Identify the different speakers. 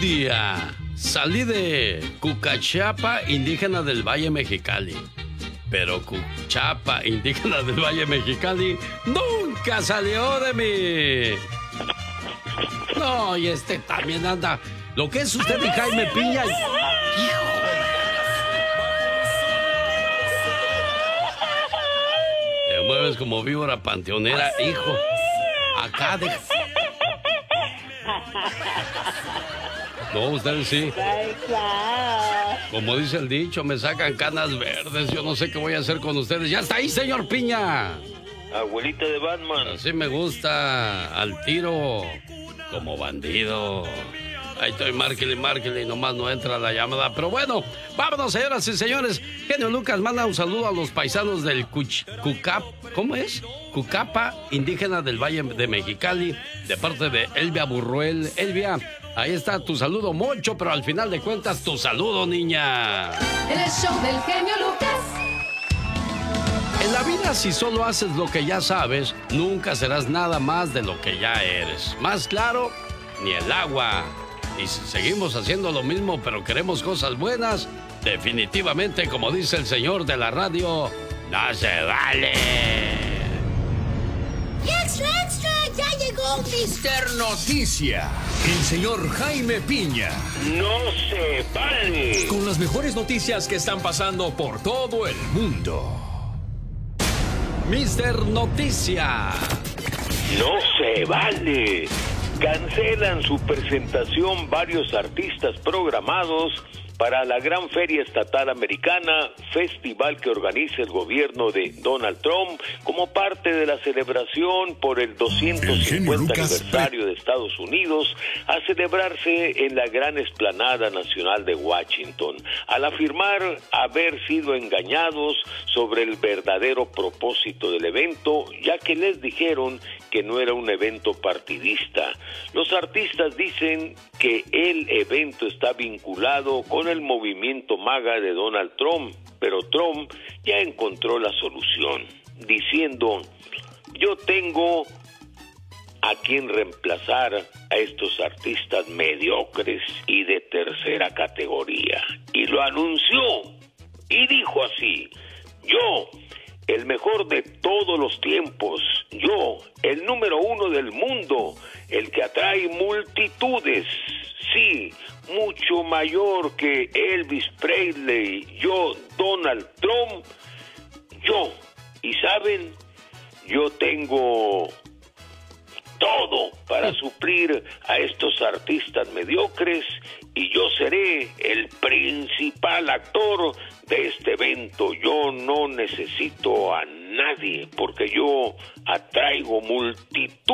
Speaker 1: día salí de Cucachapa, indígena del Valle Mexicali. Pero Cuchapa, indígena del Valle Mexicali, nunca salió de mí. No, y este también anda. Lo que es usted y Jaime Piña. Hijo. Te mueves como víbora panteonera, hijo. Acá de... No, ustedes sí. Como dice el dicho, me sacan canas verdes. Yo no sé qué voy a hacer con ustedes. ¡Ya está ahí, señor Piña!
Speaker 2: Abuelita de Batman.
Speaker 1: Así me gusta. Al tiro. Como bandido. Ahí estoy, márquele, y nomás no entra la llamada. Pero bueno, vámonos, señoras y señores. Genio Lucas manda un saludo a los paisanos del ¿cómo es? Cucapa, indígena del Valle de Mexicali, de parte de Elvia Burruel. Elvia, ahí está tu saludo, Moncho, pero al final de cuentas, tu saludo, niña.
Speaker 3: El show del Genio Lucas.
Speaker 1: En la vida, si solo haces lo que ya sabes, nunca serás nada más de lo que ya eres. Más claro, ni el agua. Y si seguimos haciendo lo mismo, pero queremos cosas buenas, definitivamente, como dice el señor de la radio, no se vale.
Speaker 4: ¡Extra, extra! ¡Ya llegó
Speaker 5: Mister Noticia! El señor Jaime Piña.
Speaker 2: ¡No se vale!
Speaker 5: Con las mejores noticias que están pasando por todo el mundo.
Speaker 1: Mister Noticia.
Speaker 2: ¡No se vale! Cancelan su presentación varios artistas programados para la Gran Feria Estatal Americana, festival que organiza el gobierno de Donald Trump como parte de la celebración por el 250 aniversario de Estados Unidos, a celebrarse en la Gran Explanada Nacional de Washington, al afirmar haber sido engañados sobre el verdadero propósito del evento, ya que les dijeron que no era un evento partidista. Los artistas dicen que el evento está vinculado con el movimiento MAGA de Donald Trump, pero Trump ya encontró la solución, diciendo: yo tengo a quien reemplazar a estos artistas mediocres y de tercera categoría. Y lo anunció, y dijo así: yo, el mejor de todos los tiempos, yo, el número 1 del mundo, el que atrae multitudes, sí, mucho mayor que Elvis Presley, yo, Donald Trump, yo. Y saben, yo tengo todo para suplir a estos artistas mediocres y yo seré el principal actor de este evento. Yo no necesito a nadie porque yo atraigo multitud